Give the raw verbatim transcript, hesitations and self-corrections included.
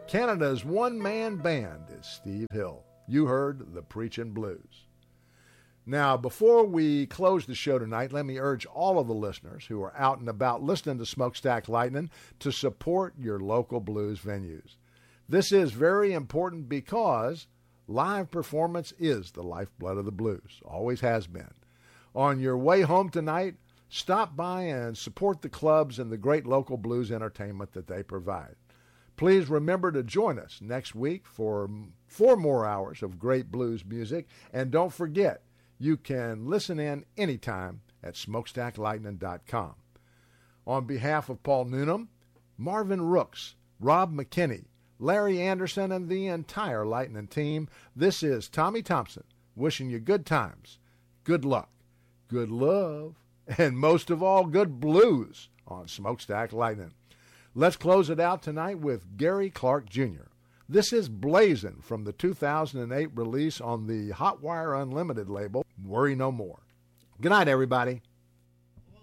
Canada's one-man band is Steve Hill. You heard the Preachin' Blues. Now, before we close the show tonight, let me urge all of the listeners who are out and about listening to Smokestack Lightning to support your local blues venues. This is very important because live performance is the lifeblood of the blues, always has been. On your way home tonight, stop by and support the clubs and the great local blues entertainment that they provide. Please remember to join us next week for four more hours of great blues music, and don't forget, you can listen in anytime at smokestack lightning dot com. On behalf of Paul Noonan, Marvin Rooks, Rob McKinney, Larry Anderson, and the entire Lightning team, this is Tommy Thompson wishing you good times, good luck, good love, and most of all, good blues on Smokestack Lightning. Let's close it out tonight with Gary Clark Junior This is Blazin' from the two thousand eight release on the Hotwire Unlimited label, Worry No More. Good night, everybody.